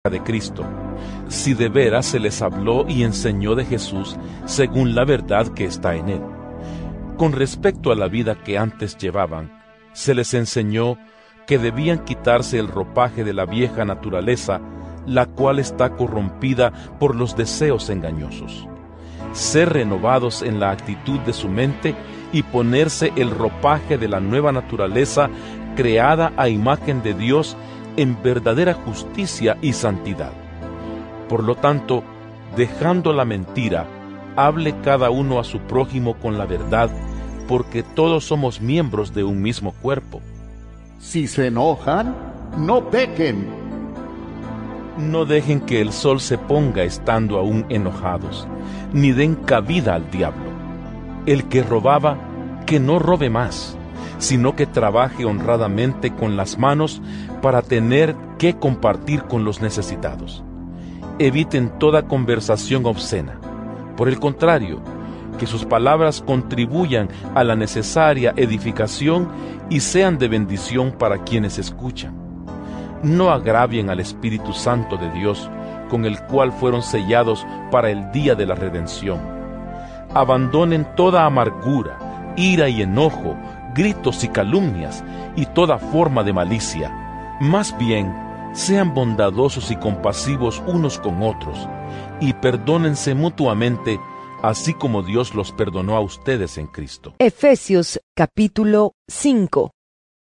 de Cristo, si de veras se les habló y enseñó de Jesús según la verdad que está en él. Con respecto a la vida que antes llevaban, se les enseñó que debían quitarse el ropaje de la vieja naturaleza, la cual está corrompida por los deseos engañosos, ser renovados en la actitud de su mente y ponerse el ropaje de la nueva naturaleza creada a imagen de Dios en verdadera justicia y santidad. Por lo tanto, dejando la mentira, hable cada uno a su prójimo con la verdad, porque todos somos miembros de un mismo cuerpo. Si se enojan, no pequen. No dejen que el sol se ponga estando aún enojados, ni den cabida al diablo. El que robaba, que no robe más, sino que trabaje honradamente con las manos para tener que compartir con los necesitados. Eviten toda conversación obscena. Por el contrario, que sus palabras contribuyan a la necesaria edificación y sean de bendición para quienes escuchan. No agravien al Espíritu Santo de Dios, con el cual fueron sellados para el día de la redención. Abandonen toda amargura, ira y enojo, gritos y calumnias, y toda forma de malicia. Más bien, sean bondadosos y compasivos unos con otros, y perdónense mutuamente, así como Dios los perdonó a ustedes en Cristo. Efesios capítulo 5.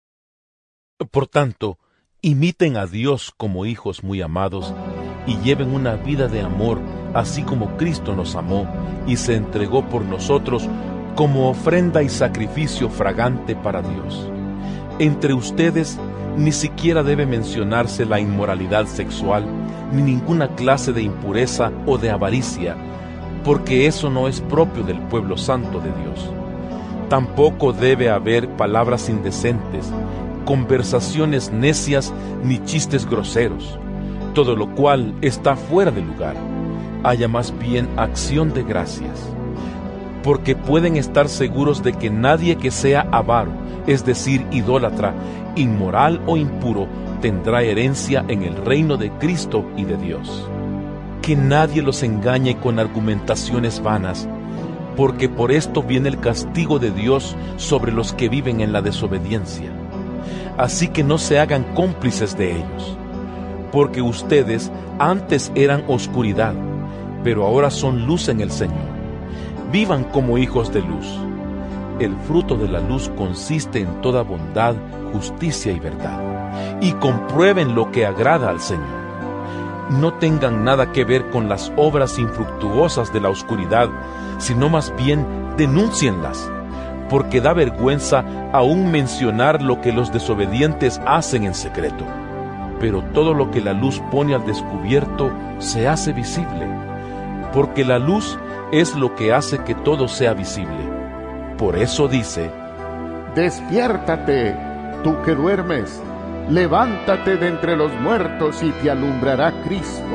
Por tanto, imiten a Dios como hijos muy amados, y lleven una vida de amor, así como Cristo nos amó, y se entregó por nosotros como ofrenda y sacrificio fragante para Dios. Entre ustedes ni siquiera debe mencionarse la inmoralidad sexual, ni ninguna clase de impureza o de avaricia, porque eso no es propio del pueblo santo de Dios. Tampoco debe haber palabras indecentes, conversaciones necias ni chistes groseros, todo lo cual está fuera de lugar. Haya más bien acción de gracias, porque pueden estar seguros de que nadie que sea avaro, es decir, idólatra, inmoral o impuro, tendrá herencia en el reino de Cristo y de Dios. Que nadie los engañe con argumentaciones vanas, porque por esto viene el castigo de Dios sobre los que viven en la desobediencia. Así que no se hagan cómplices de ellos, porque ustedes antes eran oscuridad, pero ahora son luz en el Señor. Vivan como hijos de luz. El fruto de la luz consiste en toda bondad, justicia y verdad, y comprueben lo que agrada al Señor. No tengan nada que ver con las obras infructuosas de la oscuridad, sino más bien denúncienlas, porque da vergüenza aún mencionar lo que los desobedientes hacen en secreto. Pero todo lo que la luz pone al descubierto se hace visible, porque la luz es lo que hace que todo sea visible. Por eso dice: Despiértate, tú que duermes, levántate de entre los muertos y te alumbrará Cristo.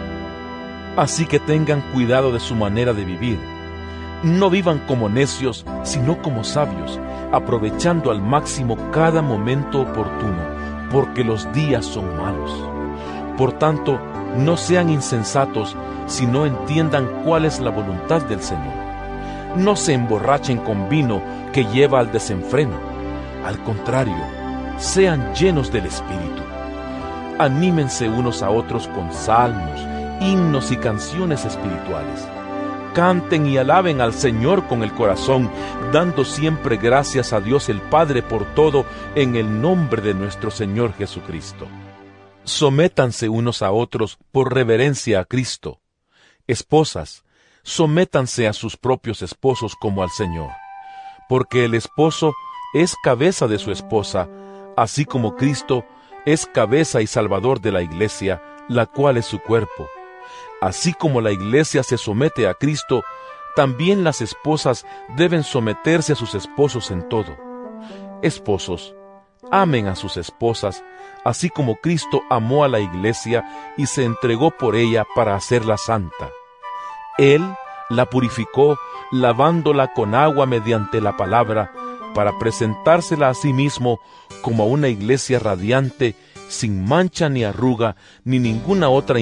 Así que tengan cuidado de su manera de vivir. No vivan como necios, sino como sabios, aprovechando al máximo cada momento oportuno, porque los días son malos. Por tanto, no sean insensatos, sino entiendan cuál es la voluntad del Señor. No se emborrachen con vino que lleva al desenfreno. Al contrario, sean llenos del Espíritu. Anímense unos a otros con salmos, himnos y canciones espirituales. Canten y alaben al Señor con el corazón, dando siempre gracias a Dios el Padre por todo, en el nombre de nuestro Señor Jesucristo. Sométanse unos a otros por reverencia a Cristo. Esposas, sométanse a sus propios esposos como al Señor, porque el esposo es cabeza de su esposa, así como Cristo es cabeza y salvador de la iglesia, la cual es su cuerpo. Así como la iglesia se somete a Cristo, también las esposas deben someterse a sus esposos en todo. Esposos, amen a sus esposas, así como Cristo amó a la iglesia y se entregó por ella para hacerla santa. Él la purificó, lavándola con agua mediante la palabra, para presentársela a sí mismo como a una iglesia radiante sin mancha ni arruga, ni ninguna otra